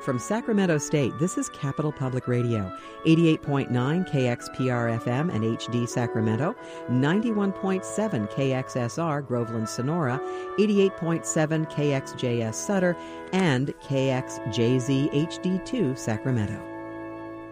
from Sacramento State, this is Capital Public Radio, 88.9 KXPR FM and HD Sacramento, 91.7 KXSR Groveland Sonora, 88.7 KXJS Sutter, and KXJZ HD2 Sacramento.